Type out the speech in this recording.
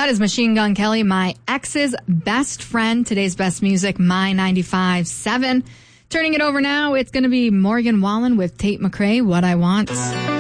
That is Machine Gun Kelly, my ex's best friend. Today's best music, My 95.7. Turning it over now, it's going to be Morgan Wallen with Tate McRae, What I Want.